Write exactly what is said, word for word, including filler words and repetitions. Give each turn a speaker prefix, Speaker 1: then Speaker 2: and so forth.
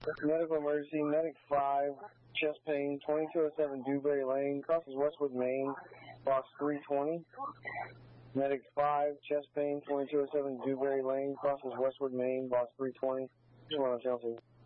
Speaker 1: Medical emergency, Medic five, chest pain, twenty-two oh seven Dewberry Lane, crosses Westwood, Maine, box three twenty. Medic five, chest pain, twenty-two oh seven Dewberry Lane, crosses Westwood, Maine, box three twenty. Come on, Chelsea.